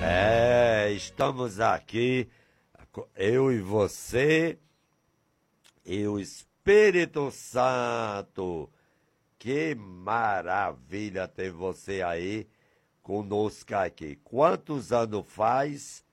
Estamos aqui, eu e você, e o Espírito Santo. Que maravilha ter você aí conosco aqui. Quantos anos faz